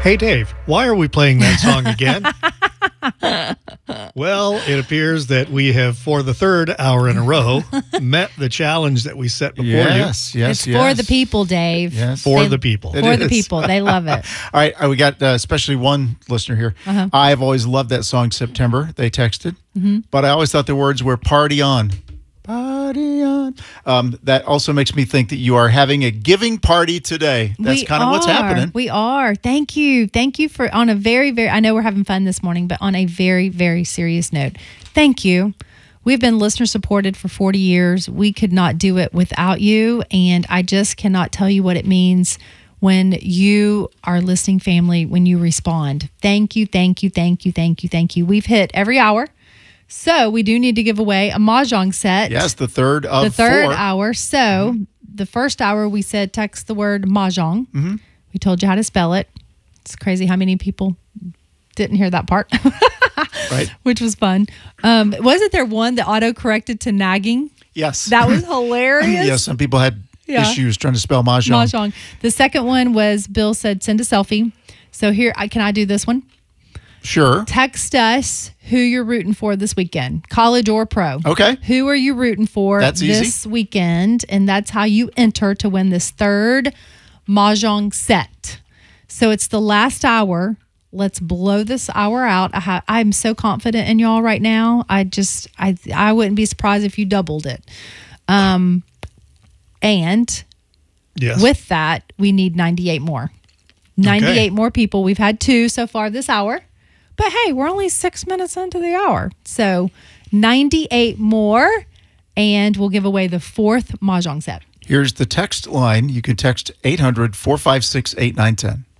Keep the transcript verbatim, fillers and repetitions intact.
Hey, Dave, why are we playing that song again? Well, it appears that we have, for the third hour in a row, met the challenge that we set before yes, you. Yes, it's yes. for the people, Dave. Yes. For They- the people. It For the is. people. They love it. All right, uh, we got uh, especially one listener here. Uh-huh. I've always loved that song, September. They texted, Mm-hmm. but I always thought the words were "party on." Party on. Um, that also makes me think that you are having a giving party today. That's We kind of what's are. happening. We are. Thank you. Thank you for on a very, very, I know we're having fun this morning, but on a very, very serious note, thank you. We've been listener supported for forty years. We could not do it without you. And I just cannot tell you what it means when you, our listening family, when you respond. Thank you, thank you, thank you, thank you, thank you. We've hit every hour. So we do need to give away a Mahjong set. Yes, the third of the third four. hour. So mm-hmm. the first hour we said text the word Mahjong. Mm-hmm. We told you how to spell it. It's crazy how many people didn't hear that part. Right. Which was fun. Um, wasn't there one that auto corrected to nagging? Yes. That was hilarious. Yes, some people had Yeah. issues trying to spell mahjong. Mahjong. The second one was Bill said send a selfie. So here, I can I do this one? Sure. Text us who you're rooting for this weekend, college or pro. Okay. Who are you rooting for That's this easy. weekend? And that's how you enter to win this third Mahjong set. So it's the last hour. Let's blow this hour out. I ha- I'm so confident in y'all right now. I just, I, I wouldn't be surprised if you doubled it. Um, and Yes. with that, we need ninety-eight more. ninety-eight Okay. more people. We've had two so far this hour. But hey, we're only six minutes into the hour. So ninety-eight more, and we'll give away the fourth Mahjong set. Here's the text line. You can text eight hundred, four five six, eight nine one zero.